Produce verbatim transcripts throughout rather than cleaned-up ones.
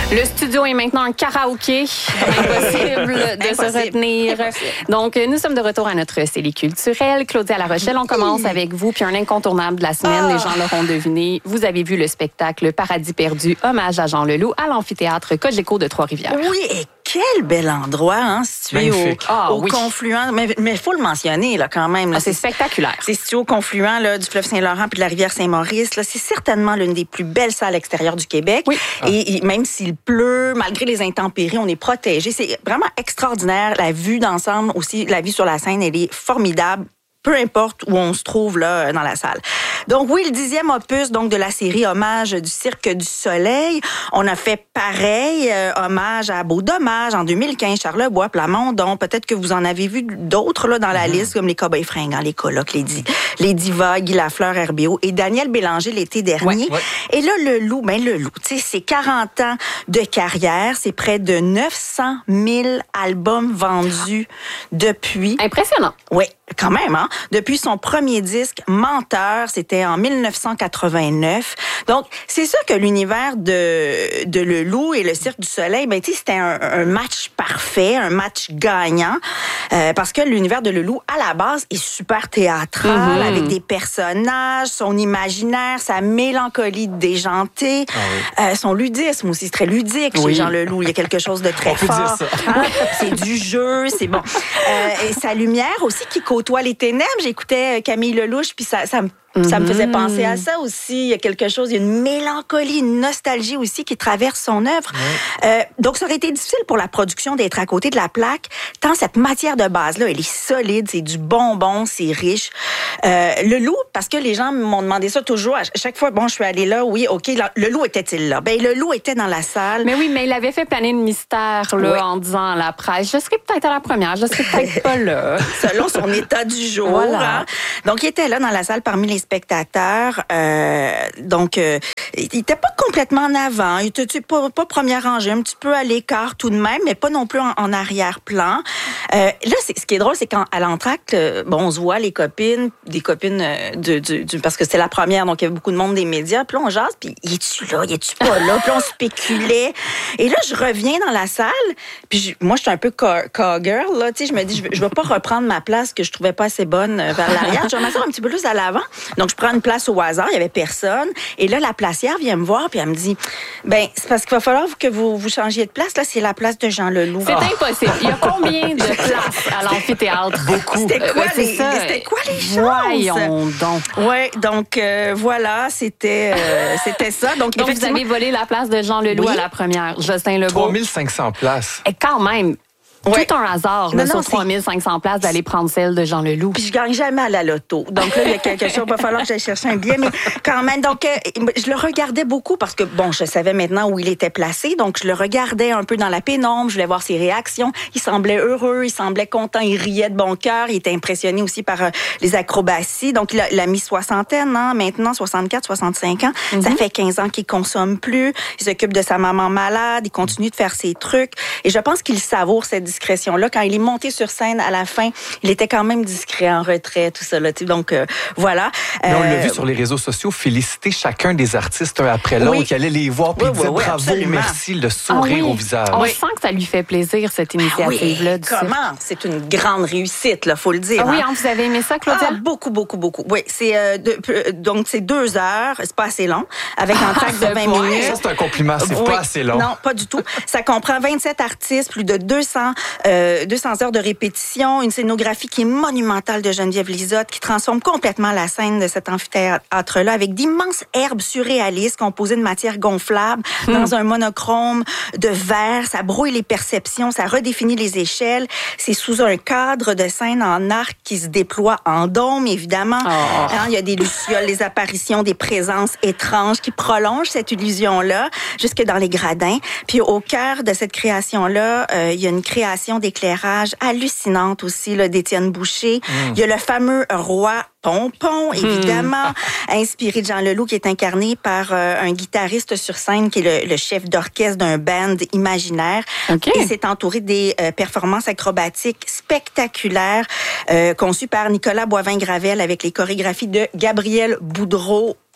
Le studio est maintenant un karaoké. Impossible de Impossible. se retenir. Impossible. Donc, nous sommes de retour à notre cellule culturelle. Claudia La Rochelle, on commence avec vous. Puis un incontournable de la semaine, oh. les gens l'auront deviné. Vous avez vu le spectacle Paradis perdu, hommage à Jean Leloup, à l'amphithéâtre Cogeco de Trois-Rivières. Oui, et quel bel endroit, hein, situé Magnifique. au, oh, au oui. confluent. Mais il faut le mentionner, là, quand même. Là, ah, c'est, c'est spectaculaire. C'est situé au confluent là, du fleuve Saint-Laurent puis de la rivière Saint-Maurice. Là, c'est certainement l'une des plus belles salles extérieures du Québec. Oui. Et, et même s'il pleut, malgré les intempéries, on est protégé. C'est vraiment extraordinaire. La vue d'ensemble aussi, la vue sur la scène, elle est formidable. Peu importe où on se trouve là dans la salle. Donc oui, le dixième opus donc de la série Hommage du Cirque du Soleil. On a fait pareil, euh, hommage à Beau Dommage en deux mille quinze, Charlebois, Plamondon. Peut-être que vous en avez vu d'autres là dans la mm-hmm. liste, comme les Cowboys fringants, les Colocs, les, Di- les Divas, Guy Lafleur, R B O et Daniel Bélanger l'été dernier. Ouais, ouais. Et là, le Loup, ben le Loup, tu sais, c'est quarante ans de carrière, c'est près de neuf cent mille albums vendus depuis. Impressionnant. Oui. Quand même, hein? Depuis son premier disque, Menteur, c'était en dix-neuf cent quatre-vingt-neuf. Donc, c'est sûr que l'univers de, de Le Loup et le Cirque du Soleil, ben, tu sais, c'était un, un match parfait, un match gagnant, euh, parce que l'univers de Le Loup, à la base, est super théâtral, mm-hmm. avec des personnages, son imaginaire, sa mélancolie déjantée, ah oui. euh, son ludisme aussi, c'est très ludique oui. chez Jean Leloup. Il y a quelque chose de très On peut fort. dire ça. Hein? C'est du jeu, c'est bon. Euh, et sa lumière aussi qui côtoie les ténèbres. J'écoutais Camille Lelouch, puis ça, ça me Ça me faisait penser à ça aussi. Il y a quelque chose, il y a une mélancolie, une nostalgie aussi qui traverse son œuvre. Ouais. Euh, donc, ça aurait été difficile pour la production d'être à côté de la plaque, tant cette matière de base-là, elle est solide, c'est du bonbon, c'est riche. Euh, le Loup, parce que les gens m'ont demandé ça toujours, à chaque fois, bon, je suis allée là, oui, OK, le Loup était-il là? Ben, le Loup était dans la salle. Mais oui, mais il avait fait planer le mystère, là, oui. en disant à la presse, je serai peut-être à la première, je serai peut-être pas là. Selon son état du jour. Voilà. Hein? Donc, il était là dans la salle parmi les spectateurs. Euh, donc, euh, il était pas complètement en avant. Il était pas, pas première rangée, un petit peu à l'écart tout de même, mais pas non plus en, en arrière-plan. Euh, là, c'est, ce qui est drôle, c'est qu'à l'entracte, bon, on se voit les copines, des copines de, de, de parce que c'était la première, donc il y avait beaucoup de monde des médias. Puis là, on jase, puis y es-tu là, y es-tu pas là? Puis là, on spéculait. Et là, je reviens dans la salle, puis je, moi, je suis un peu cowgirl, là, tu sais, je me dis, je, je vais pas reprendre ma place que je trouvais pas assez bonne vers l'arrière. Je vais m'asseoir un petit peu plus à l'avant. Donc, je prends une place au hasard, il y avait personne. Et là, la placière vient me voir, puis elle me dit, ben, c'est parce qu'il va falloir que vous vous changiez de place. Là, c'est la place de Jean Leloup. C'est oh. impossible. Il y a combien de places à l'amphithéâtre? Beaucoup. C'était quoi, euh, les, c'était quoi les chances? Voyons donc. Oui, donc euh, voilà, c'était, euh, c'était ça. Donc, donc vous avez volé la place de Jean Leloup oui. à la première. Justin Lebeau. trois mille cinq cents places. Et quand même. Ouais. Tout un hasard, là, non, non, sur trois mille cinq cents places, d'aller prendre celle de Jean Leloup. Puis je gagne jamais à la loto. Donc là, il y a quelque chose, il va falloir que j'aille chercher un billet. Mais quand même, donc, euh, je le regardais beaucoup parce que, bon, je savais maintenant où il était placé. Donc, je le regardais un peu dans la pénombre. Je voulais voir ses réactions. Il semblait heureux, il semblait content, il riait de bon cœur. Il était impressionné aussi par euh, les acrobaties. Donc, il a, il a mis soixantaine, hein, maintenant, soixante-quatre, soixante-cinq ans. Mm-hmm. Ça fait quinze ans qu'il consomme plus. Il s'occupe de sa maman malade. Il continue de faire ses trucs. Et je pense qu'il savoure cette discrétion-là. Quand il est monté sur scène à la fin, il était quand même discret, en retrait, tout ça. Là, donc, euh, voilà. Mais on euh, l'a vu sur les réseaux sociaux, féliciter chacun des artistes un après l'autre, oui. qui allait les voir, puis oui, il disait oui, oui, bravo, absolument. merci, le sourire ah, oui. au visage. On oui. sent que ça lui fait plaisir, cette initiative-là. Oui, du comment? cirque. C'est une grande réussite, là, faut le dire. Ah, oui, hein? hein, vous avez aimé ça, Claudia? Ah, beaucoup, beaucoup, beaucoup. Oui, c'est euh, de, euh, donc c'est deux heures, c'est pas assez long, avec un track de vingt minutes. Ça, c'est un compliment, c'est oui. pas assez long. Non, pas du tout. Ça comprend vingt-sept artistes, plus de deux cents, euh, deux cents heures de répétition, une scénographie qui est monumentale de Geneviève Lizotte, qui transforme complètement la scène de cet amphithéâtre-là avec d'immenses herbes surréalistes composées de matière gonflable mmh. dans un monochrome de verre. Ça brouille les perceptions, ça redéfinit les échelles. C'est sous un cadre de scène en arc qui se déploie en dôme, évidemment. Oh. Hein, il y a des lucioles, des apparitions, des présences étranges qui prolongent cette illusion-là jusque dans les gradins. Puis au cœur de cette création-là, euh, il y a une création d'éclairage hallucinante aussi là, d'Étienne Boucher. Mmh. Il y a le fameux roi Pompon, évidemment, mmh. inspiré de Jean Leloup, qui est incarné par euh, un guitariste sur scène qui est le, le chef d'orchestre d'un band imaginaire. Okay. Et c'est entouré des euh, performances acrobatiques spectaculaires euh, conçues par Nicolas Boivin-Gravel avec les chorégraphies de Gabriel Boudreau.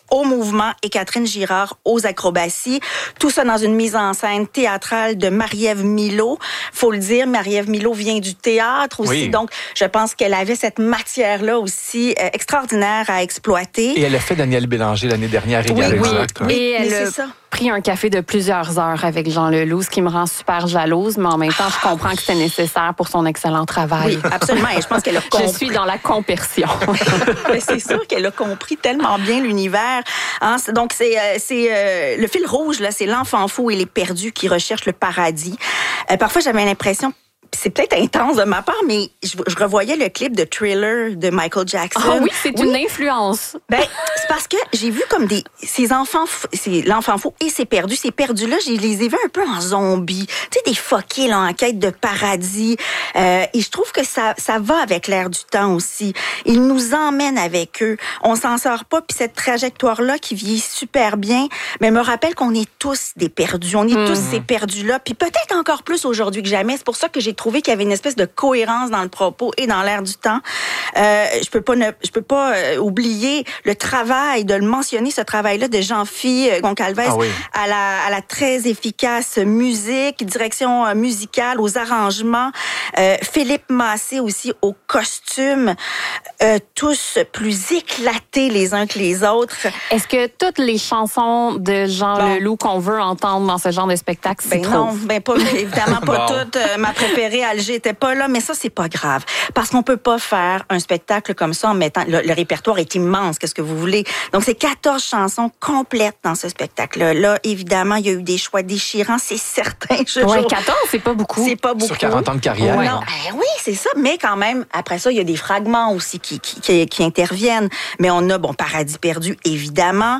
au mouvement et Catherine Girard aux acrobaties. Tout ça dans une mise en scène théâtrale de Marie-Ève Milot. Faut le dire, Marie-Ève Milot vient du théâtre aussi, oui. donc je pense qu'elle avait cette matière-là aussi euh, extraordinaire à exploiter. Et elle a fait Daniel Bélanger l'année dernière également. Oui, oui. Exact, Et elle mais a c'est ça. pris un café de plusieurs heures avec Jean Leloup, ce qui me rend super jalouse, mais en même temps, je comprends que c'était nécessaire pour son excellent travail. Oui, absolument. Et je pense qu'elle a compris. Je suis dans la compersion. C'est sûr qu'elle a compris tellement bien l'univers. Hein? Donc, c'est, euh, c'est euh, le fil rouge, là, c'est l'enfant fou et les perdus qui recherchent le paradis. Euh, parfois, j'avais l'impression... C'est peut-être intense de ma part, mais je, je revoyais le clip de Thriller de Michael Jackson. Ah oui, c'est oui. une influence. Ben, c'est parce que j'ai vu comme des ces enfants, c'est l'enfant fou et ces perdus. Ces perdus-là, je les ai vus un peu en zombies. Tu sais, des fuckés là, en quête de paradis. Euh, et je trouve que ça, ça va avec l'air du temps aussi. Ils nous emmènent avec eux. On s'en sort pas. Puis cette trajectoire-là qui vieillit super bien, mais me rappelle qu'on est tous des perdus. On est mmh. tous ces perdus-là. Puis peut-être encore plus aujourd'hui que jamais. C'est pour ça que j'ai trouvé qu'il y avait une espèce de cohérence dans le propos et dans l'air du temps. Euh, je peux pas ne, je peux pas euh, oublier le travail, de le mentionner, ce travail-là de Jean-Philippe Goncalves ah oui. à, la, à la très efficace musique, direction euh, musicale, aux arrangements. Euh, Philippe Massé aussi aux costumes. Euh, tous plus éclatés les uns que les autres. Est-ce que toutes les chansons de Jean bon. Leloup qu'on veut entendre dans ce genre de spectacle, c'est ben trop? Non, ben pas, évidemment pas bon. toutes. Euh, ma préférée, Alger, était pas là, mais ça, c'est pas grave. Parce qu'on peut pas faire un spectacle comme ça en mettant... Le, le répertoire est immense, qu'est-ce que vous voulez. Donc, c'est quatorze chansons complètes dans ce spectacle-là. Là, évidemment, il y a eu des choix déchirants, c'est certain. Oui, quatorze, c'est pas beaucoup. C'est pas beaucoup. Sur quarante ans de carrière. Ouais. Non, ben oui, c'est ça. Mais quand même, après ça, il y a des fragments aussi qui, qui, qui, qui interviennent. Mais on a, bon, Paradis perdu, évidemment.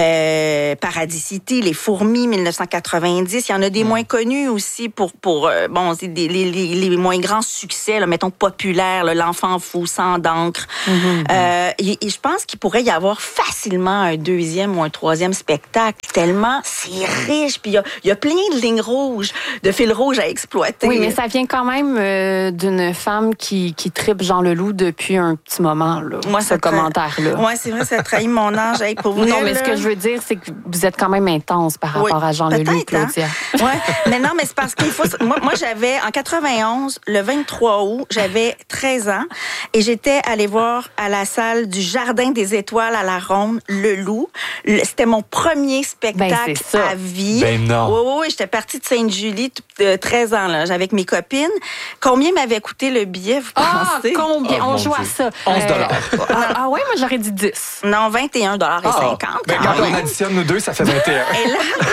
Euh, Paradis City, Les Fourmis, dix-neuf cent quatre-vingt-dix. Il y en a des mmh. moins connus aussi pour, pour euh, bon, c'est des, les, les, les moins grands succès, là, mettons, populaires, là, L'Enfant fou, Sang d'encre. Mmh. Euh, et, et je pense qu'il pourrait y avoir facilement un deuxième ou un troisième spectacle, tellement c'est riche. Puis il y a, y a plein de lignes rouges, de fils rouges à exploiter. Oui, mais ça vient quand même euh, d'une femme qui, qui tripe Jean Leloup depuis un petit moment, là. Moi, ce commentaire-là. Oui, c'est vrai, ça trahit mon âge. Hey, pour vrai, non, mais là... ce que je veux dire, c'est que vous êtes quand même intense par rapport oui, à Jean Leloup, Claudia. Hein? Ouais. Mais non, mais c'est parce qu'il faut... Moi, moi, j'avais, en quatre-vingt-onze, le vingt-trois août, j'avais treize ans et j'étais allée voir à la salle du Jardin des Étoiles à la Ronde, Leloup. C'était mon premier spectacle ben, à vie. Ben non. Oui, oui, oui. J'étais partie de Sainte-Julie, de treize ans, là, avec mes copines. Combien m'avait coûté le billet, vous ah, pensez? Combien? Oh, on joue Dieu. à ça. onze dollars. Euh, ah, ah ouais, moi, j'aurais dit dix. Non, vingt et un dollars cinquante. Ah, ben, quand on additionne nous deux, ça fait vingt et un. Et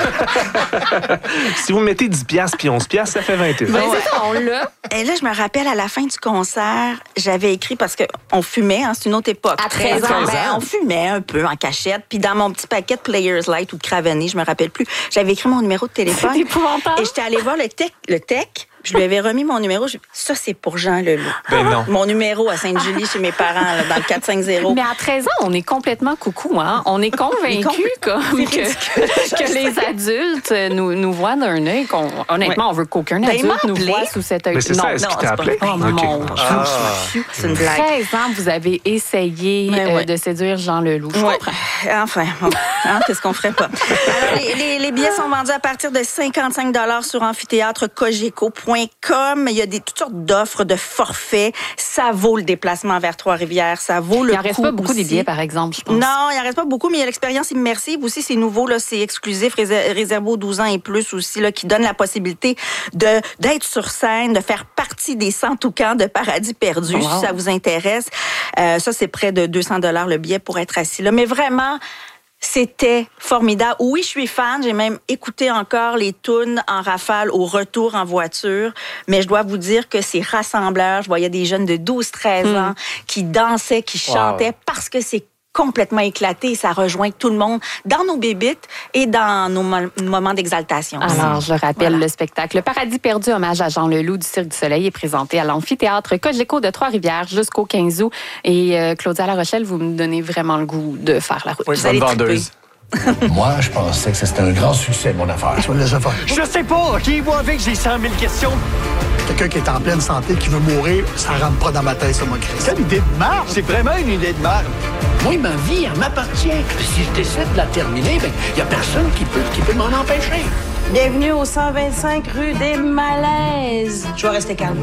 là... si vous mettez dix piastres puis onze piastres, ça fait vingt et un. Ben, c'est ça, on l'a. Et là, je me rappelle, à la fin du concert, j'avais écrit, parce qu'on fumait, hein, c'est une autre époque. À treize ans, ben, on fumait un peu en cachette. Puis dans mon petit paquet de Players Light ou de Cravenny, je me rappelle plus, j'avais écrit mon numéro de téléphone. C'est épouvantable. Et j'étais allée voir le tech, le tech. Je lui avais remis mon numéro. Je... Ça, c'est pour Jean Leloup. Ben non. Mon numéro à Sainte-Julie chez mes parents, là, dans le quatre cinq zéro. Mais à treize ans, on est complètement coucou, hein? On est convaincus comme que, que les adultes nous, nous voient d'un œil qu'on... Honnêtement, ouais. on veut qu'aucun ben, adulte nous voit sous cet œil. Mais c'est non, ça, est-ce qu'il t'a appelé? Oh okay. mon Dieu. Ah. C'est une blague. treize ans, vous avez essayé ouais. euh, de séduire Jean Leloup. Je ouais. comprends. Enfin, bon. hein, qu'est-ce qu'on ferait pas? Alors, les, les, les billets sont vendus à partir de cinquante-cinq dollars sur amphithéâtre cogeco point com. Il y a des, toutes sortes d'offres, de forfaits. Ça vaut le déplacement vers Trois-Rivières. Ça vaut le coup. Il n'en reste pas beaucoup aussi. des billets, par exemple, je pense. Non, il n'en reste pas beaucoup, mais il y a l'expérience immersive aussi. C'est nouveau, là, c'est exclusif, réservé aux douze ans et plus aussi, là, qui donne la possibilité de, d'être sur scène, de faire partie des cent toucans de Paradis perdu, oh, wow. si ça vous intéresse. Euh, ça, c'est près de deux cents dollars le billet pour être assis là. Mais vraiment, c'était formidable. Oui, je suis fan. J'ai même écouté encore les tunes en rafale au retour en voiture. Mais je dois vous dire que c'est rassembleur. Je voyais des jeunes de douze treize mmh. ans qui dansaient, qui chantaient wow. parce que c'est complètement éclaté et ça rejoint tout le monde dans nos bébites et dans nos mo- moments d'exaltation. Alors, je rappelle voilà. le spectacle Le Paradis perdu, hommage à Jean Leloup du Cirque du Soleil, est présenté à l'amphithéâtre Cogeco de Trois-Rivières jusqu'au quinze août. Et euh, Claudia La Rochelle, vous me donnez vraiment le goût de faire la route. Oui, vous allez vendeuse. Moi, je pensais que c'était un grand succès, mon affaire. Tu vas le laisser faire. Je sais pas, qui voit avec, j'ai cent mille questions. Quelqu'un qui est en pleine santé, qui veut mourir, ça rentre pas dans ma tête, ça, mon Christ. Quelle idée de marde! C'est vraiment une idée de marde. Moi, ma vie, elle m'appartient. Si je décide de la terminer, ben, il y a personne qui peut, qui peut m'en empêcher. Bienvenue au cent vingt-cinq rue des Malaises. Je vais rester calme.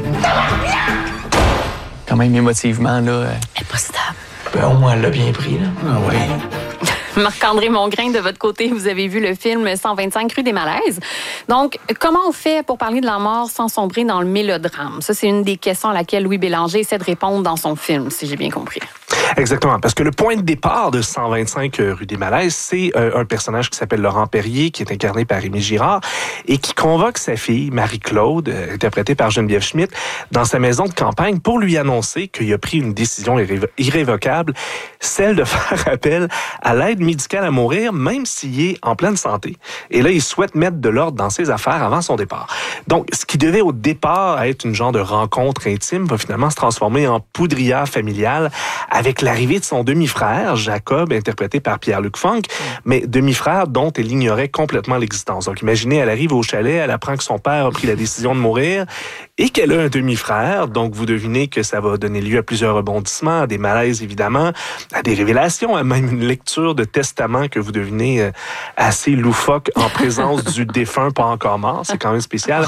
Quand même, émotivement, là... Elle est pas stable. Ben, au moins, elle l'a bien pris, là. Ah oui. Marc-André Mongrain, de votre côté, vous avez vu le film cent vingt-cinq rue des Malaises. Donc, comment on fait pour parler de la mort sans sombrer dans le mélodrame? Ça, c'est une des questions à laquelle Louis Bélanger essaie de répondre dans son film, si j'ai bien compris. Exactement, parce que le point de départ de cent vingt-cinq rue des Malaises, c'est euh, un personnage qui s'appelle Laurent Perrier, qui est incarné par Rémi Girard, et qui convoque sa fille, Marie-Claude, euh, interprétée par Geneviève Schmidt, dans sa maison de campagne pour lui annoncer qu'il a pris une décision irrévo- irrévocable, celle de faire appel à l'aide médicale à mourir, même s'il est en pleine santé. Et là, il souhaite mettre de l'ordre dans ses affaires avant son départ. Donc, ce qui devait au départ être une genre de rencontre intime va finalement se transformer en poudrière familiale avec l'arrivée de son demi-frère, Jacob, interprété par Pierre-Luc Funk, mais demi-frère dont elle ignorait complètement l'existence. Donc, imaginez, elle arrive au chalet, elle apprend que son père a pris la décision de mourir et qu'elle a un demi-frère. Donc, vous devinez que ça va donner lieu à plusieurs rebondissements, à des malaises, évidemment, à des révélations, à même une lecture de testament que vous devinez euh, assez loufoque en présence du défunt pas encore mort. C'est quand même spécial.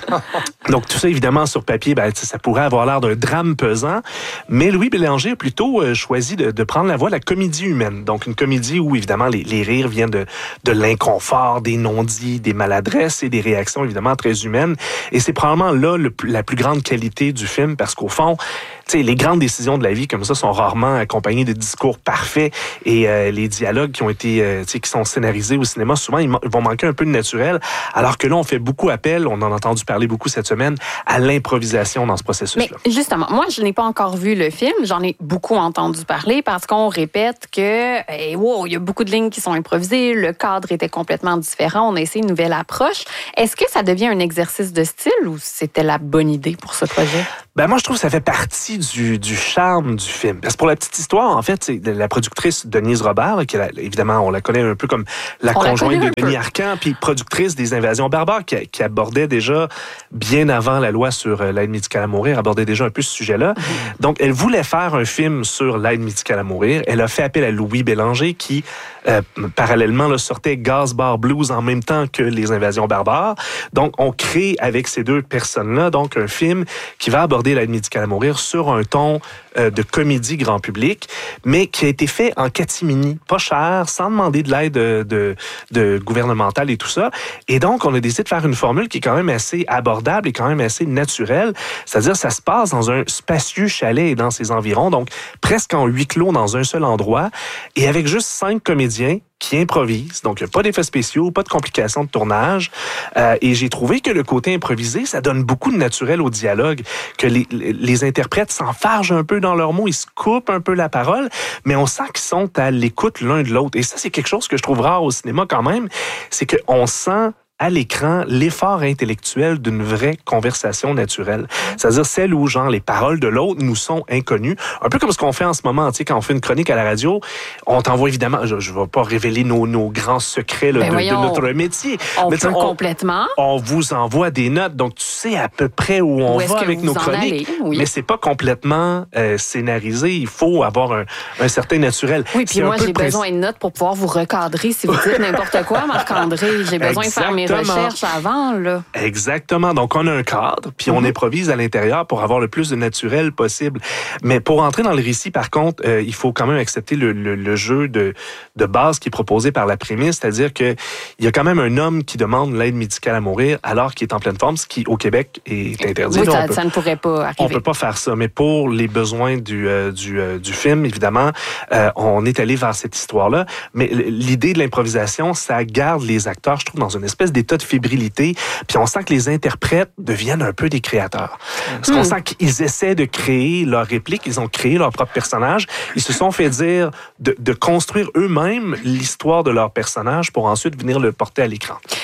Donc, tout ça, évidemment, sur papier, ben, ça pourrait avoir l'air d'un drame pesant, mais Louis Bélanger a plutôt euh, choisi de, de prendre la voie de la comédie humaine. Donc, une comédie où, évidemment, les, les rires viennent de, de l'inconfort, des non-dits, des maladresses et des réactions, évidemment, très humaines. Et c'est probablement là le, la plus grande qualité du film, parce qu'au fond, tu sais, les grandes décisions de la vie comme ça sont rarement accompagnées de discours parfaits, et euh, les dialogues qui ont été, euh, tu sais, qui sont scénarisés au cinéma, souvent, ils, ils vont manquer un peu de naturel, alors que là, on fait beaucoup appel, on en a entendu parler beaucoup cette semaine, à l'improvisation dans ce processus-là. Mais justement, moi, je n'ai pas encore vu le film, j'en ai beaucoup entendu parler, parce qu'on répète que, hey, wow, il y a beaucoup de lignes qui sont improvisées, le cadre était complètement différent, on a essayé une nouvelle approche. Est-ce que ça devient un exercice de style ou c'était la bonne idée pour ce projet? Ben moi, je trouve que ça fait partie du, du charme du film. Parce que pour la petite histoire, en fait, c'est la productrice Denise Robert, là, qui est, évidemment, on la connaît un peu comme la on conjointe la de Denis Arcand, puis productrice des Invasions barbares, qui, qui abordait déjà, bien avant la loi sur l'aide médicale à mourir, abordait déjà un peu ce sujet-là. Mm-hmm. Donc, elle voulait faire un film sur l'aide médicale à mourir. Elle a fait appel à Louis Bélanger, qui, euh, parallèlement, là, sortait Gaz Bar Blues en même temps que les Invasions barbares. Donc, on crée avec ces deux personnes-là, donc, un film qui va aborder l'aide médicale à mourir sur un ton euh, de comédie grand public, mais qui a été fait en catimini, pas cher, sans demander de l'aide de, de, de gouvernementale et tout ça. Et donc, on a décidé de faire une formule qui est quand même assez abordable et quand même assez naturelle. C'est-à-dire, ça se passe dans un spacieux chalet et dans ses environs, donc presque en huis clos dans un seul endroit, et avec juste cinq comédiens qui improvise, donc pas d'effets spéciaux, pas de complications de tournage. Euh, et j'ai trouvé que le côté improvisé, ça donne beaucoup de naturel au dialogue, que les, les interprètes s'enfargent un peu dans leurs mots, ils se coupent un peu la parole, mais on sent qu'ils sont à l'écoute l'un de l'autre. Et ça, c'est quelque chose que je trouve rare au cinéma quand même, c'est qu'on sent à l'écran l'effort intellectuel d'une vraie conversation naturelle. C'est-à-dire celle où, genre, les paroles de l'autre nous sont inconnues. Un peu comme ce qu'on fait en ce moment, tu sais, quand on fait une chronique à la radio, on t'envoie évidemment, je ne vais pas révéler nos, nos grands secrets là, ben de, voyons, de notre métier. On mais peut on, complètement. On vous envoie des notes, donc tu sais à peu près où on où va avec nos chroniques. Oui. Mais c'est pas complètement euh, scénarisé. Il faut avoir un, un certain naturel. Oui, puis moi, j'ai besoin de notes pour pouvoir vous recadrer si vous dites n'importe quoi, Marc-André. J'ai besoin de faire mes recherches avant, là. Exactement. Donc, on a un cadre, puis mm-hmm. on improvise à l'intérieur pour avoir le plus de naturel possible. Mais pour entrer dans le récit, par contre, euh, il faut quand même accepter le, le, le jeu de, de base qui est proposé par la prémisse, c'est-à-dire qu'il y a quand même un homme qui demande l'aide médicale à mourir alors qu'il est en pleine forme, ce qui, au Québec, est interdit. Oui, ça, peut, ça ne pourrait pas arriver. On peut pas faire ça. Mais pour les besoins du, euh, du, euh, du film, évidemment, euh, on est allé vers cette histoire-là. Mais l'idée de l'improvisation, ça garde les acteurs, je trouve, dans une espèce d'état de fébrilité. Puis on sent que les interprètes deviennent un peu des créateurs. Parce qu'on mmh. sent qu'ils essaient de créer leur réplique, ils ont créé leur propre personnage, ils se sont fait dire de, de construire eux-mêmes l'histoire de leur personnage pour ensuite venir le porter à l'écran.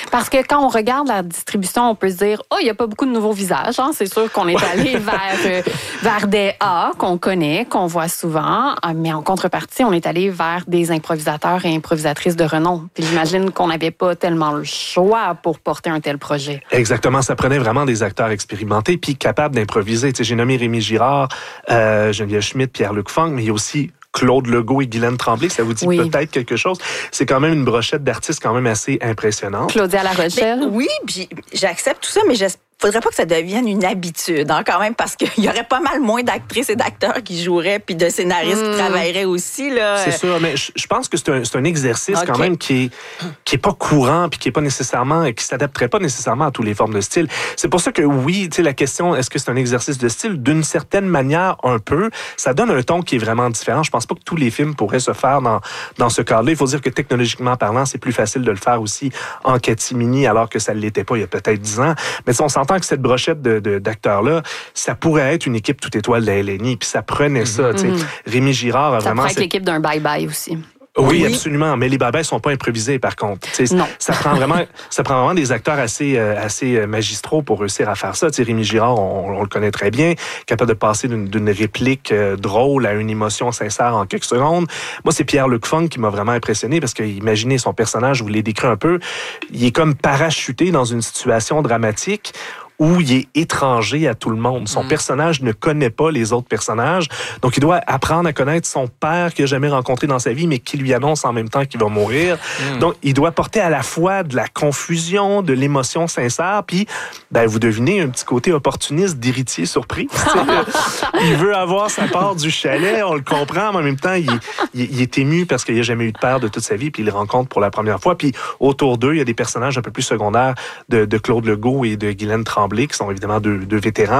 Parce que quand on regarde la distribution, on peut se dire, oh, il n'y a pas beaucoup de nouveaux visages. Hein? C'est sûr qu'on est allé vers, euh, vers des A qu'on connaît, qu'on voit souvent. Mais en contrepartie, on est allé vers des improvisateurs et improvisatrices de renom. Puis j'imagine qu'on n'avait pas tellement le choix pour porter un tel projet. Exactement. Ça prenait vraiment des acteurs expérimentés puis capables d'improviser. Tu sais, j'ai nommé Rémi Girard, euh, Geneviève Schmidt, Pierre-Luc Funk, mais il y a aussi Claude Legault et Guylaine Tremblay, ça vous dit oui. peut-être quelque chose? C'est quand même une brochette d'artistes quand même assez impressionnante. Claudia La Rochelle. Mais, oui, puis j'accepte tout ça, mais j'espère faudrait pas que ça devienne une habitude, hein, quand même, parce qu'il y aurait pas mal moins d'actrices et d'acteurs qui joueraient, puis de scénaristes mmh. qui travailleraient aussi, là. C'est sûr, mais je, je pense que c'est un, c'est un exercice okay. quand même qui est, qui est pas courant, puis qui est pas nécessairement, qui s'adapterait pas nécessairement à toutes les formes de style. C'est pour ça que oui, tu sais, la question, est-ce que c'est un exercice de style? D'une certaine manière, un peu. Ça donne un ton qui est vraiment différent. Je pense pas que tous les films pourraient se faire dans, dans ce cadre-là. Il faut dire que technologiquement parlant, c'est plus facile de le faire aussi en catimini, alors que ça ne l'était pas il y a peut-être dix ans. Mais on s'entend que cette brochette de, de, d'acteurs-là, ça pourrait être une équipe toute étoile de la L N I, puis ça prenait ça. Mm-hmm. Rémi Girard a ça vraiment... Ça pourrait être l'équipe d'un bye-bye aussi. Oui, oui, absolument. Mais les bye-bye sont pas improvisés, par contre. T'sais, non. Ça prend vraiment, ça prend vraiment des acteurs assez, euh, assez magistraux pour réussir à faire ça. T'sais, Rémi Girard, on, on le connaît très bien, capable de passer d'une, d'une réplique euh, drôle à une émotion sincère en quelques secondes. Moi, c'est Pierre-Luc Funk qui m'a vraiment impressionné parce que, imaginez son personnage, vous l'avez décrit un peu, il est comme parachuté dans une situation dramatique où il est étranger à tout le monde. Son mmh. personnage ne connaît pas les autres personnages, donc il doit apprendre à connaître son père qu'il n'a jamais rencontré dans sa vie, mais qui lui annonce en même temps qu'il va mourir. Mmh. Donc, il doit porter à la fois de la confusion, de l'émotion sincère, puis, ben, vous devinez, un petit côté opportuniste d'héritier surprise. Il veut avoir sa part du chalet, on le comprend, mais en même temps, il, il, il est ému parce qu'il n'a jamais eu de père de toute sa vie, puis il le rencontre pour la première fois. Puis, autour d'eux, il y a des personnages un peu plus secondaires de, de Claude Legault et de Guylaine Tremblay, qui sont évidemment deux, deux vétérans,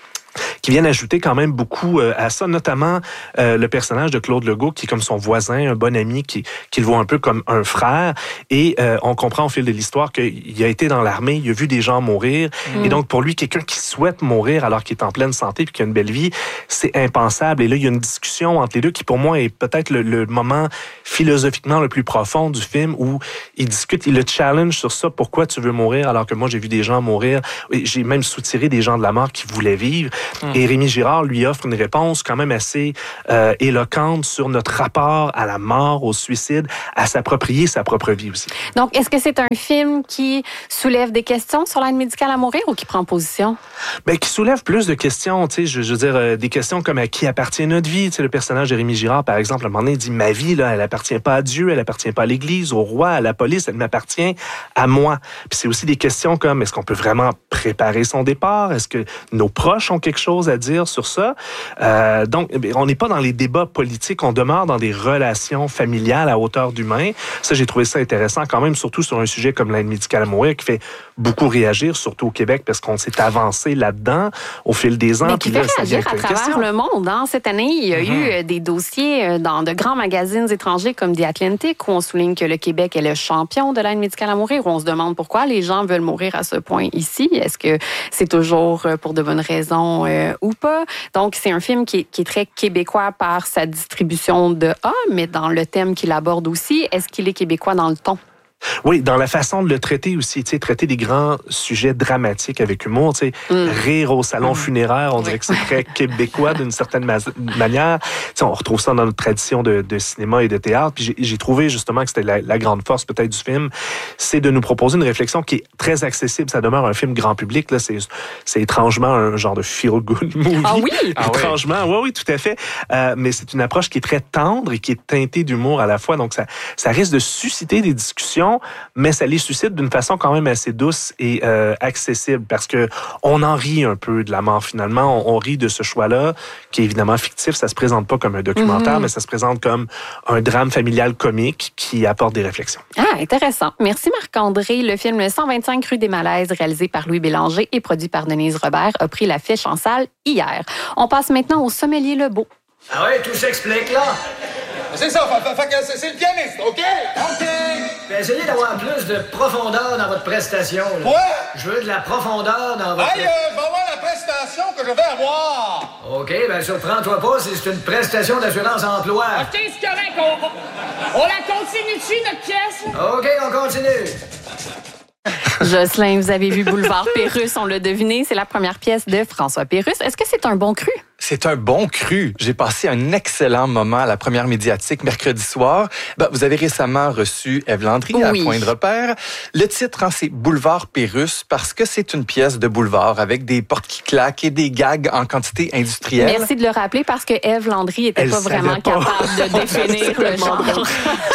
qui viennent ajouter quand même beaucoup euh, à ça, notamment euh, le personnage de Claude Legault, qui est comme son voisin, un bon ami, qui, qui le voit un peu comme un frère. Et euh, on comprend au fil de l'histoire qu'il a été dans l'armée, il a vu des gens mourir. Mmh. Et donc, pour lui, quelqu'un qui souhaite mourir alors qu'il est en pleine santé et qui a une belle vie, c'est impensable. Et là, il y a une discussion entre les deux qui, pour moi, est peut-être le, le moment philosophiquement le plus profond du film où il discute, il le challenge sur ça. Pourquoi tu veux mourir alors que moi, j'ai vu des gens mourir? J'ai même soutiré des gens de la mort qui voulaient vivre. Mmh. Et Rémi Girard lui offre une réponse quand même assez euh, éloquente sur notre rapport à la mort, au suicide, à s'approprier sa propre vie aussi. Donc, est-ce que c'est un film qui soulève des questions sur l'aide médicale à mourir ou qui prend position? Ben, qui soulève plus de questions, tu sais, je, je veux dire, euh, des questions comme à qui appartient notre vie. Tu sais, le personnage de Rémi Girard, par exemple, à un moment donné, dit « Ma vie, là, elle appartient pas à Dieu, elle appartient pas à l'Église, au roi, à la police, elle m'appartient à moi. » Puis c'est aussi des questions comme, est-ce qu'on peut vraiment préparer son départ? Est-ce que nos proches ont quelque chose à dire sur ça? Euh, donc, on n'est pas dans les débats politiques, on demeure dans des relations familiales à hauteur d'humain. Ça, j'ai trouvé ça intéressant quand même, surtout sur un sujet comme l'aide médicale à mourir, qui fait beaucoup réagir, surtout au Québec, parce qu'on s'est avancé là-dedans au fil des ans. Mais qui fait là, réagir à travers question. le monde. Hein? Cette année, il y a mm-hmm. eu des dossiers dans de grands magazines étrangers comme The Atlantic, où on souligne que le Québec est le champion de l'aide médicale à mourir, où on se demande pourquoi les gens veulent mourir à ce point ici. Est-ce que c'est toujours pour de bonnes raisons euh, ou pas? Donc, c'est un film qui est, qui est très québécois par sa distribution de A, mais dans le thème qu'il aborde aussi, est-ce qu'il est québécois dans le ton? Oui, dans la façon de le traiter aussi, tu sais, traiter des grands sujets dramatiques avec humour, tu sais, mm. rire au salon mm. funéraire, on dirait oui. que c'est très québécois d'une certaine ma- manière. Tu sais, on retrouve ça dans notre tradition de, de cinéma et de théâtre. Puis j'ai, j'ai trouvé justement que c'était la, la grande force peut-être du film, c'est de nous proposer une réflexion qui est très accessible. Ça demeure un film grand public, là, c'est, c'est étrangement un genre de feel-good movie. Ah oui? Étrangement, ah oui, oui, tout à fait. Euh, mais c'est une approche qui est très tendre et qui est teintée d'humour à la fois. Donc ça, ça risque de susciter des discussions, mais ça les suscite d'une façon quand même assez douce et euh, accessible, parce que on en rit un peu de la mort finalement. On, on rit de ce choix-là, qui est évidemment fictif. Ça se présente pas comme un documentaire, mm-hmm. mais ça se présente comme un drame familial comique qui apporte des réflexions. Ah, intéressant. Merci Marc-André. Le film cent vingt-cinq rue des Malaises, réalisé par Louis Bélanger et produit par Denise Robert, a pris l'affiche en salle hier. On passe maintenant au Sommelier Lebeau. Ah ouais, tout s'explique là. C'est ça, fait, fait que c'est, c'est le pianiste, OK? OK! Puis essayez d'avoir plus de profondeur dans votre prestation. Là. Ouais? Je veux de la profondeur dans votre... Hey, euh, je vais avoir la prestation que je vais avoir! OK, ben surprends-toi pas si c'est une prestation d'assurance emploi. OK, c'est correct, on, on la continue-tu, notre pièce? OK, on continue. Jocelyn, vous avez vu Boulevard Pérusse, on l'a deviné, c'est la première pièce de François Pérusse. Est-ce que c'est un bon cru? C'est un bon cru. J'ai passé un excellent moment à la première médiatique mercredi soir. Ben, vous avez récemment reçu Ève Landry oui. à Point de repère. Le titre, hein, c'est Boulevard Pérusse parce que c'est une pièce de boulevard avec des portes qui claquent et des gags en quantité industrielle. Merci de le rappeler parce que Ève Landry était pas vraiment pas. capable de définir le genre.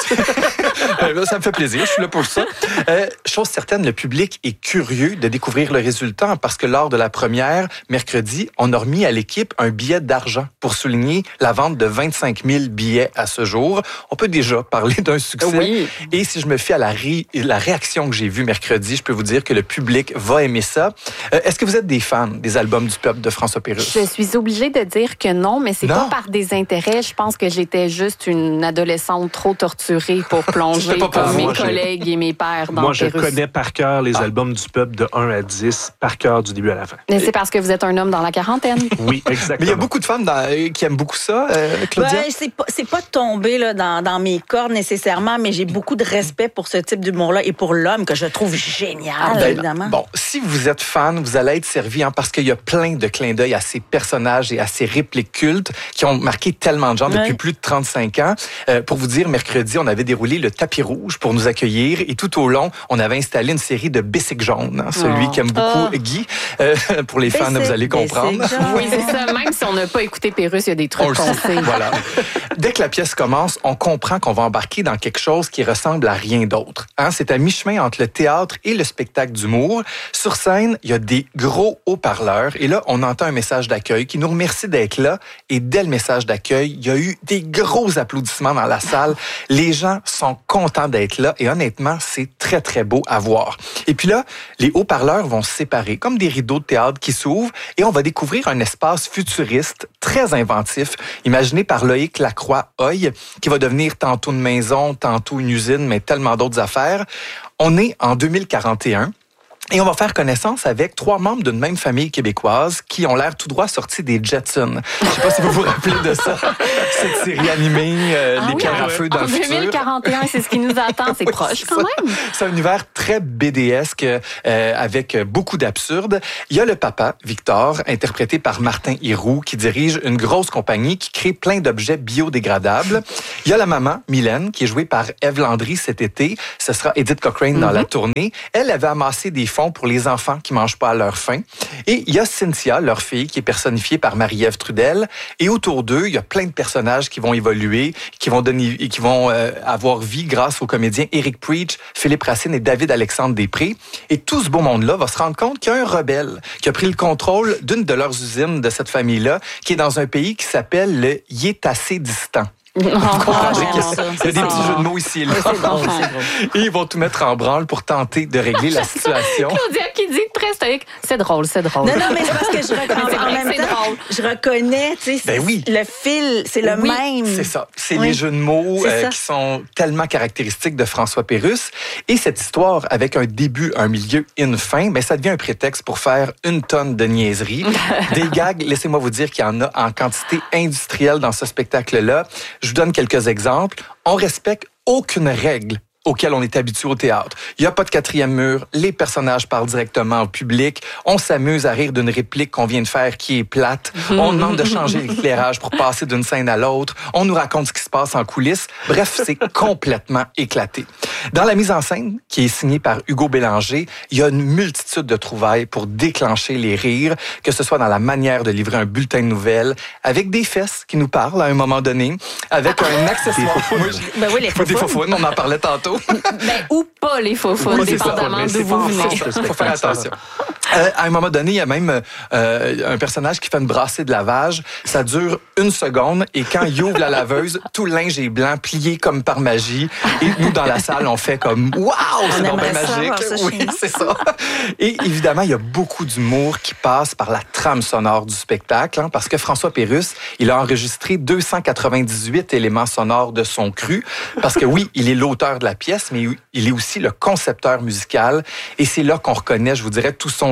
Ça me fait plaisir, je suis là pour ça. Euh, chose certaine, le public est curieux de découvrir le résultat parce que lors de la première, mercredi, on a remis à l'équipe un billet d'argent pour souligner la vente de vingt-cinq mille billets à ce jour. On peut déjà parler d'un succès. Oui. Et si je me fie à la, ré... la réaction que j'ai vue mercredi, je peux vous dire que le public va aimer ça. Euh, est-ce que vous êtes des fans des albums du peuple de François Pérusse? Je suis obligée de dire que non, mais c'est non. pas par désintérêt. Je pense que j'étais juste une adolescente trop torturée pour plonger pas comme mes moi, collègues et mes pères dans Moi, je Pérusse. connais par cœur les ah. albums du peuple de un à dix, par cœur du début à la fin. Mais c'est parce que vous êtes un homme dans la quarantaine. Oui, exactement. Mais il y a beaucoup de femmes dans, qui aiment beaucoup ça, euh, Claudia? Ben, c'est pas, c'est pas tombé là, dans, dans mes cordes nécessairement, mais j'ai beaucoup de respect pour ce type d'humour-là et pour l'homme que je trouve génial, ah, ben, évidemment. Bon, si vous êtes fan, vous allez être servi hein, parce qu'il y a plein de clins d'œil à ces personnages et à ces répliques cultes qui ont marqué tellement de gens depuis oui. plus de trente-cinq ans. Euh, pour vous dire, mercredi, on avait déroulé le tapis rouge pour nous accueillir et tout au long, on avait installé une série de bicycles jaunes. Hein, celui oh. qui aime beaucoup oh. Guy. Euh, pour les fans, vous allez comprendre. Oui, c'est ça. Même si on n'a pas écouté Pérusse, il y a des trucs qu'on sait. Voilà. Dès que la pièce commence, on comprend qu'on va embarquer dans quelque chose qui ressemble à rien d'autre. Hein, c'est à mi-chemin entre le théâtre et le spectacle d'humour. Sur scène, il y a des gros haut-parleurs et là, on entend un message d'accueil qui nous remercie d'être là. Et dès le message d'accueil, il y a eu des gros applaudissements dans la salle. Les gens sont contents d'être là et honnêtement, c'est très, très beau à voir. Et puis là, les haut-parleurs vont se séparer comme des rideaux de théâtre qui s'ouvrent et on va découvrir un espace futuriste très inventif, imaginé par Loïc Lacroix-Hoy, qui va devenir tantôt une maison, tantôt une usine, mais tellement d'autres affaires. On est en deux mille quarante et un. Et on va faire connaissance avec trois membres d'une même famille québécoise qui ont l'air tout droit sortis des Jetsons. Je ne sais pas si vous vous rappelez de ça, cette série animée, euh, ah Les oui, pierres à feu dans en le futur. deux mille quarante et un, c'est ce qui nous attend, c'est oui, proche quand ça. même. C'est un univers très B D esque euh, avec beaucoup d'absurde. Il y a le papa, Victor, interprété par Martin Hiroux, qui dirige une grosse compagnie qui crée plein d'objets biodégradables. Il y a la maman, Mylène, qui est jouée par Ève Landry cet été. Ce sera Edith Cochrane mm-hmm. dans la tournée. Elle avait amassé des fonds pour les enfants qui mangent pas à leur faim. Et il y a Cynthia, leur fille, qui est personnifiée par Marie-Ève Trudel. Et autour d'eux, il y a plein de personnages qui vont évoluer, qui vont donner, qui vont euh, avoir vie grâce aux comédiens Éric Preach, Philippe Racine et David-Alexandre Després. Et tout ce beau monde-là va se rendre compte qu'il y a un rebelle qui a pris le contrôle d'une de leurs usines de cette famille-là, qui est dans un pays qui s'appelle le Yétassé-Distan. Oh, Vous comprendrez qu'il y a, ça, il y a des petits jeux de mots ici et là. C'est drôle, c'est drôle. Et ils vont tout mettre en branle pour tenter de régler la situation. Claudia qui dit très stoïque, c'est drôle, c'est drôle. Non, non, mais c'est parce que je reconnais, en même temps, drôle. je reconnais, tu sais, ben oui. le fil, c'est le oui, même. C'est ça. C'est oui. les jeux de mots euh, qui sont tellement caractéristiques de François Pérusse. Et cette histoire, avec un début, un milieu et une fin, ben, ça devient un prétexte pour faire une tonne de niaiseries. Des gags, laissez-moi vous dire qu'il y en a en quantité industrielle dans ce spectacle-là. Je vous donne quelques exemples. Exemple, on respecte aucune règle auquel on est habitué au théâtre. Il n'y a pas de quatrième mur, les personnages parlent directement au public, on s'amuse à rire d'une réplique qu'on vient de faire qui est plate, on demande de changer l'éclairage pour passer d'une scène à l'autre, on nous raconte ce qui se passe en coulisses. Bref, c'est complètement éclaté. Dans la mise en scène, qui est signée par Hugo Bélanger, il y a une multitude de trouvailles pour déclencher les rires, que ce soit dans la manière de livrer un bulletin de nouvelles, avec des fesses qui nous parlent à un moment donné, avec un accessoire. Ben oui, les Des faufounes, on en parlait tantôt. Ben, ou pas les faux faux, oui, dépendamment d'où vous venez. Il faut faire attention. Euh, à un moment donné, il y a même euh, un personnage qui fait une brassée de lavage. Ça dure une seconde et quand il ouvre la laveuse, tout le linge est blanc, plié comme par magie. Et nous, dans la salle, on fait comme « Wow, c'est donc bien magique! » Oui, c'est ça. Et évidemment, il y a beaucoup d'humour qui passe par la trame sonore du spectacle, hein, parce que François Pérusse, il a enregistré deux cent quatre-vingt-dix-huit éléments sonores de son cru. Parce que oui, il est l'auteur de la pièce, mais il est aussi le concepteur musical. Et c'est là qu'on reconnaît, je vous dirais, tout son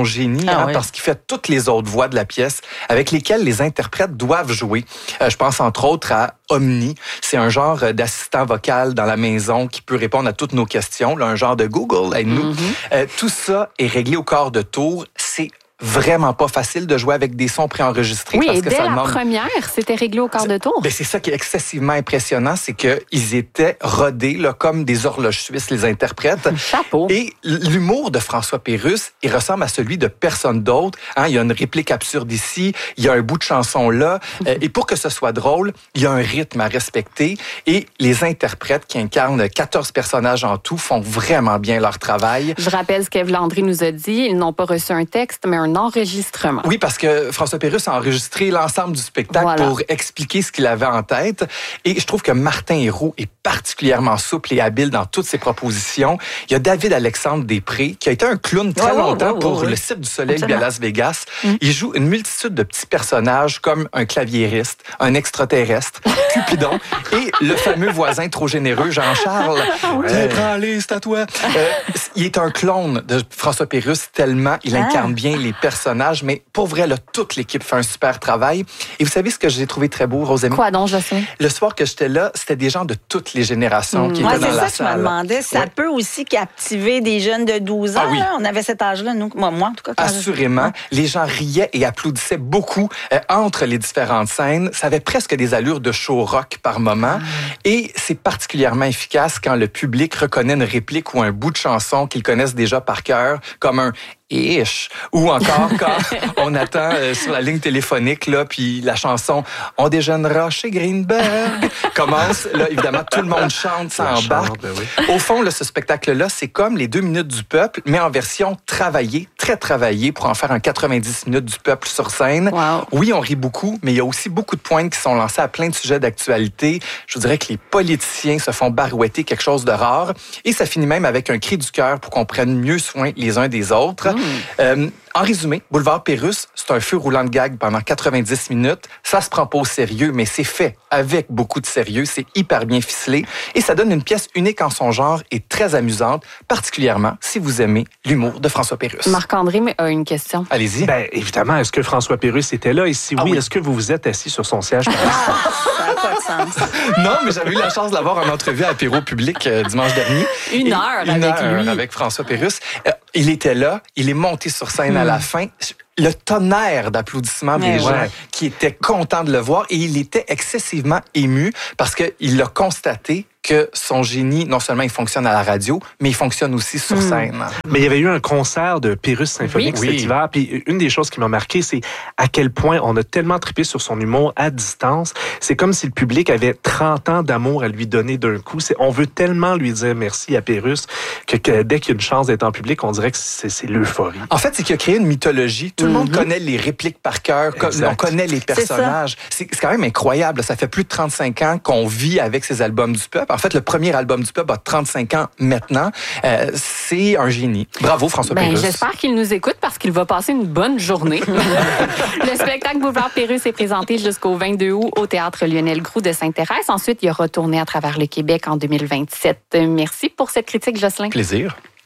génie, Ah hein, oui. parce qu'il fait toutes les autres voix de la pièce avec lesquelles les interprètes doivent jouer. Euh, je pense entre autres à Omni. C'est un genre d'assistant vocal dans la maison qui peut répondre à toutes nos questions, là, un genre de Google, aide-nous. Mm-hmm. Euh, tout ça est réglé au quart de tour. C'est vraiment pas facile de jouer avec des sons préenregistrés. Oui, parce et que dès ça la demande... première, c'était réglé au quart de tour. Ben, c'est ça qui est excessivement impressionnant, c'est qu'ils étaient rodés là, comme des horloges suisses, les interprètes. Chapeau. Et l'humour de François Pérusse, il ressemble à celui de personne d'autre. Hein, il y a une réplique absurde ici, il y a un bout de chanson là. Euh, et pour que ce soit drôle, il y a un rythme à respecter. Et les interprètes qui incarnent quatorze personnages en tout font vraiment bien leur travail. Je rappelle ce qu'Ève Landry nous a dit. Ils n'ont pas reçu un texte, mais un enregistrement. Oui, parce que François Pérusse a enregistré l'ensemble du spectacle voilà. pour expliquer ce qu'il avait en tête. Et je trouve que Martin Héroux est particulièrement souple et habile dans toutes ses propositions. Il y a David-Alexandre Després, qui a été un clown très oh, longtemps oh, oh, pour oh, le oui. Cirque du Soleil à Las Vegas. Mm. Il joue une multitude de petits personnages comme un claviériste, un extraterrestre, Cupidon et le fameux voisin trop généreux, Jean-Charles. Ouais. Prends-les, c'est à toi. Euh, il est un clone de François Pérusse tellement il incarne ah. bien les personnages, mais pour vrai, là, toute l'équipe fait un super travail. Et vous savez ce que j'ai trouvé très beau, Rosémie? Quoi donc, je sais? Le soir que j'étais là, c'était des gens de toutes les générations mmh. qui étaient ouais, dans la salle. C'est ça que je me demandais. Ça ouais. peut aussi captiver des jeunes de douze ans. Ah oui. Là. On avait cet âge-là, nous. Moi, moi en tout cas. Quand Assurément. Je... Les gens riaient et applaudissaient beaucoup euh, entre les différentes scènes. Ça avait presque des allures de show rock par moment. Mmh. Et c'est particulièrement efficace quand le public reconnaît une réplique ou un bout de chanson qu'ils connaissent déjà par cœur, comme un ish, ou encore quand on attend euh, sur la ligne téléphonique là, puis la chanson On déjeunera chez Greenberg commence. Là, évidemment, tout le monde chante, ça embarque. Ben oui. Au fond, là, ce spectacle-là, c'est comme les deux minutes du peuple, mais en version travaillée, très travaillée, pour en faire un quatre-vingt-dix minutes du peuple sur scène. Wow. Oui, on rit beaucoup, mais il y a aussi beaucoup de pointes qui sont lancées à plein de sujets d'actualité. Je vous dirais que les politiciens se font barouetter quelque chose de rare, et ça finit même avec un cri du cœur pour qu'on prenne mieux soin les uns des autres. Mmh. Euh, en résumé, Boulevard Pérusse, c'est un feu roulant de gag pendant quatre-vingt-dix minutes. Ça se prend pas au sérieux, mais c'est fait avec beaucoup de sérieux. C'est hyper bien ficelé et ça donne une pièce unique en son genre et très amusante, particulièrement si vous aimez l'humour de François Pérusse. Marc-André a une question. Allez-y. Ben, évidemment, est-ce que François Pérusse était là? Et si oui, ah oui. est-ce que vous vous êtes assis sur son siège? Ah, ça n'a pas de sens. Non, mais j'avais eu la chance de l'avoir en entrevue à Apéro Public euh, dimanche dernier. Une heure une avec heure lui. Avec François Pérusse. Euh, il était là, il est monté sur scène mmh. à la fin. Le tonnerre d'applaudissements des ouais, gens ouais. qui étaient contents de le voir et il était excessivement ému parce qu'il a constaté que son génie, non seulement il fonctionne à la radio, mais il fonctionne aussi sur scène. Mmh. Mais il y avait eu un concert de Pérusse symphonique oui, cet oui. hiver, puis une des choses qui m'a marqué, c'est à quel point on a tellement trippé sur son humour à distance. C'est comme si le public avait trente ans d'amour à lui donner d'un coup. C'est, on veut tellement lui dire merci à Pérusse que, que dès qu'il y a une chance d'être en public, on dirait que c'est, c'est l'euphorie. En fait, c'est qu'il a créé une mythologie. Tout mm-hmm. le monde connaît les répliques par cœur, on connaît les personnages. C'est, c'est quand même incroyable. Ça fait plus de trente-cinq ans qu'on vit avec ces albums du peuple. En fait, le premier album du peuple a trente-cinq ans maintenant. Euh, c'est un génie. Bravo, François ben, Pérusse. J'espère qu'il nous écoute parce qu'il va passer une bonne journée. Le spectacle Boulevard Pérusse est présenté jusqu'au vingt-deux août au Théâtre Lionel Groulx de Sainte-Thérèse. Ensuite, il a retourné à travers le Québec en deux mille vingt-sept. Merci pour cette critique, Jocelyn. Plaisir.